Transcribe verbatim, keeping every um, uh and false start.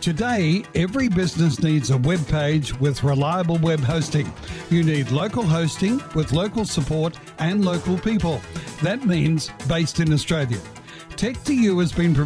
Today, every business needs a web page with reliable web hosting. You need local hosting with local support and local people. That means based in Australia. Tech to You has been